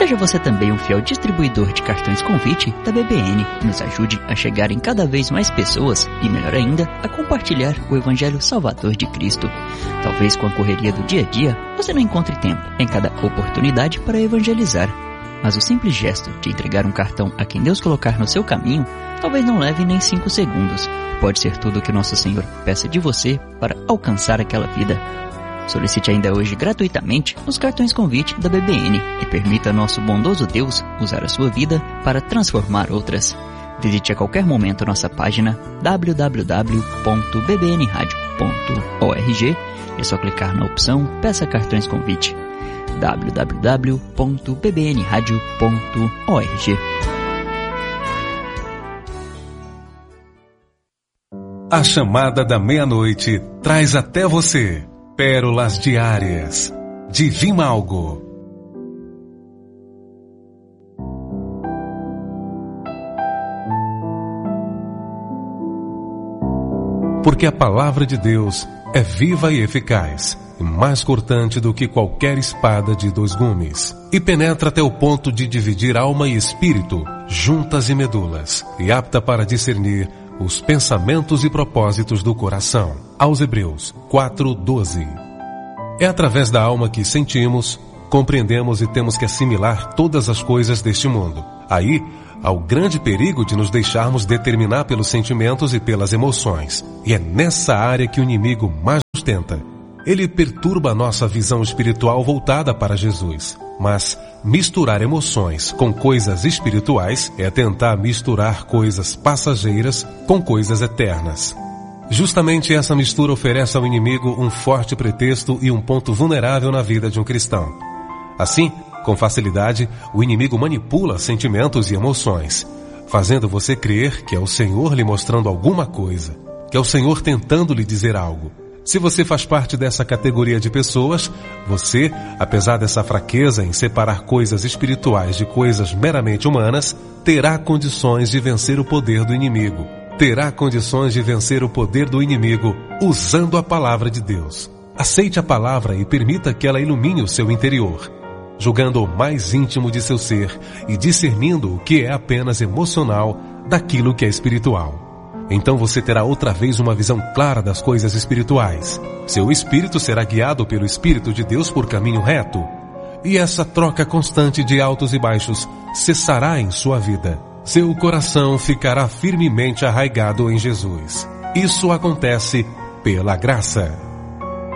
Seja você também um fiel distribuidor de cartões convite da BBN e nos ajude a chegar em cada vez mais pessoas e, melhor ainda, a compartilhar o Evangelho Salvador de Cristo. Talvez com a correria do dia a dia, você não encontre tempo em cada oportunidade para evangelizar. Mas o simples gesto de entregar um cartão a quem Deus colocar no seu caminho, talvez não leve nem 5 segundos. Pode ser tudo o que Nosso Senhor peça de você para alcançar aquela vida. Solicite ainda hoje gratuitamente os cartões convite da BBN e permita a nosso bondoso Deus usar a sua vida para transformar outras. Visite a qualquer momento nossa página www.bbnradio.org. É só clicar na opção Peça Cartões Convite. www.bbnradio.org. A chamada da meia-noite traz até você pérolas diárias de Vimalgo. Porque a palavra de Deus é viva e eficaz, e mais cortante do que qualquer espada de 2 gumes, e penetra até o ponto de dividir alma e espírito, juntas e medulas, e apta para discernir os pensamentos e propósitos do coração. Aos Hebreus 4:12. É através da alma que sentimos, compreendemos e temos que assimilar todas as coisas deste mundo. Aí, há o grande perigo de nos deixarmos determinar pelos sentimentos e pelas emoções. E é nessa área que o inimigo mais nos tenta. Ele perturba a nossa visão espiritual voltada para Jesus. Mas misturar emoções com coisas espirituais é tentar misturar coisas passageiras com coisas eternas. Justamente essa mistura oferece ao inimigo um forte pretexto e um ponto vulnerável na vida de um cristão. Assim, com facilidade, o inimigo manipula sentimentos e emoções, fazendo você crer que é o Senhor lhe mostrando alguma coisa, que é o Senhor tentando lhe dizer algo. Se você faz parte dessa categoria de pessoas, você, apesar dessa fraqueza em separar coisas espirituais de coisas meramente humanas, terá condições de vencer o poder do inimigo. Terá condições de vencer o poder do inimigo usando a palavra de Deus. Aceite a palavra e permita que ela ilumine o seu interior, julgando o mais íntimo de seu ser e discernindo o que é apenas emocional daquilo que é espiritual. Então você terá outra vez uma visão clara das coisas espirituais. Seu espírito será guiado pelo Espírito de Deus por caminho reto. E essa troca constante de altos e baixos cessará em sua vida. Seu coração ficará firmemente arraigado em Jesus. Isso acontece pela graça.